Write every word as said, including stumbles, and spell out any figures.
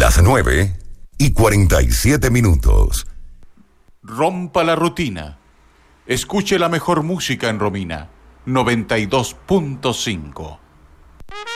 Las nueve y cuarenta y siete minutos. Rompa la rutina. Escuche la mejor música en Romina. noventa y dos punto cinco.